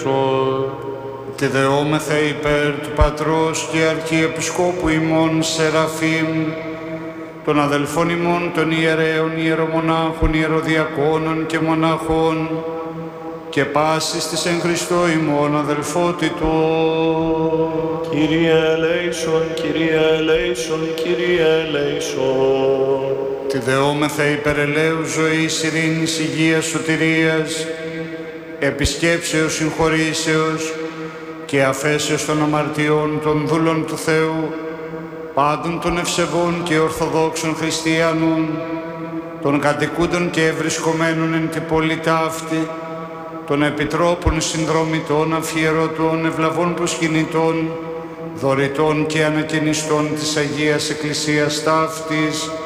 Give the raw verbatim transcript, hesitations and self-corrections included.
Τη δεόμεθα υπέρ του Πατρός και Αρχιεπισκόπου ημών Σεραφείμ, των αδελφών ημών των ιερέων, ιερομονάχων, ιεροδιακόνων και μοναχών και πάσης της εν Χριστώ ημών αδελφότητος. Κύριε ελέησον, Κύριε ελέησον, Κύριε ελέησον. Τη δεόμεθα υπερ ελέους ζωής, ειρήνης, υγείας, σωτηρίας, επισκέψεως, συγχωρήσεως και αφέσεως των αμαρτιών των δούλων του Θεού, πάντων των ευσεβών και ορθοδόξων χριστιανών, των κατοικούντων και ευρισκομένων εν την πόλη ταύτη, των επιτρόπων, συνδρομητών, αφιερωτών, ευλαβών προσκυνητών, δωρητών και ανακαινιστών της Αγίας Εκκλησίας ταύτης,